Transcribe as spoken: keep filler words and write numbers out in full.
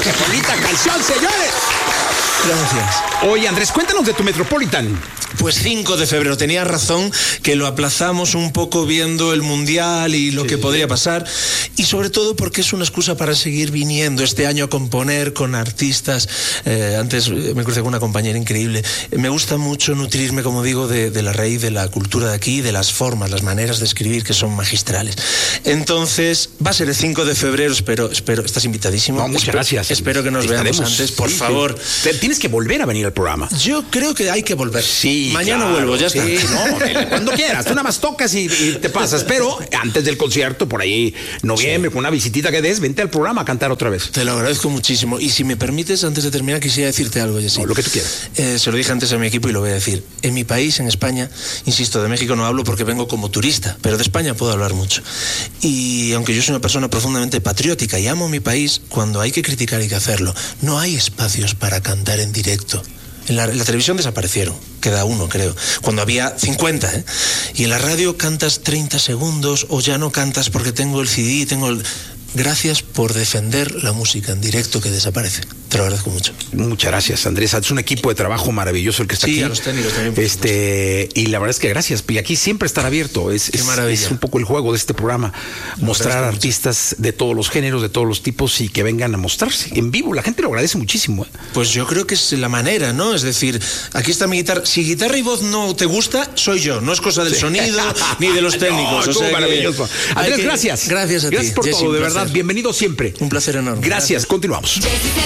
¡Qué bonita canción, señores! Gracias. Oye, Andrés, cuéntanos de tu Metropolitan. Pues cinco de febrero, tenía razón que lo aplazamos un poco viendo el Mundial y lo sí, que podría pasar, y sobre todo porque es una excusa para seguir viniendo este año a componer con artistas. Eh, antes me crucé con una compañera increíble. Me gusta mucho nutrirme, como digo, de, de la raíz de la cultura de aquí, de las formas, las maneras de escribir que son magistrales. Entonces, va a ser el cinco de febrero, espero, espero, estás invitadísimo. No, muchas espero, gracias. Espero que nos Estaremos. veamos antes, por sí, favor. Sí. Tienes que volver a venir al programa. Yo creo que hay que volver. Sí. Mañana claro, vuelvo, ya sí, está. No, cuando quieras, tú nada más tocas y, y te pasas, pero antes del concierto, por ahí, noviembre, sí. con una visitita que des, vente al programa a cantar otra vez. Te lo agradezco muchísimo. Y si me permites, antes de terminar, quisiera decirte algo, Jessy. No, lo que tú quieras. Eh, se lo dije antes a mi equipo y lo voy a decir. En mi país, en España, insisto, de México no hablo porque vengo como turista, pero de España puedo hablar mucho. Y aunque yo soy una persona profundamente patriótica y amo mi país, cuando hay que criticar hay que hacerlo. No hay espacios para cantar en directo. En la, en la televisión desaparecieron, queda uno creo, cuando había cincuenta, ¿eh? Y en la radio cantas treinta segundos o ya no cantas porque tengo el C D, tengo el... Gracias por defender la música en directo que desaparece. Te lo agradezco mucho. Muchas gracias, Andrés. Es un equipo de trabajo maravilloso el que está sí, aquí. Sí, a los técnicos también. Este, y la verdad es que gracias. Y aquí siempre estar abierto. Es, Qué es, maravilla. es un poco el juego de este programa. Mostrar mucho. artistas de todos los géneros, de todos los tipos y que vengan a mostrarse en vivo. La gente lo agradece muchísimo. ¿eh? Pues yo creo que es la manera, ¿no? Es decir, aquí está mi guitarra. Si guitarra y voz no te gusta, soy yo. No es cosa del sí. sonido ni de los técnicos. No, o sea maravilloso. Que... Andrés, que... gracias. Gracias a ti. Gracias por Jessy, todo, de verdad. Bienvenido siempre. Un placer enorme. Gracias. Gracias. Continuamos.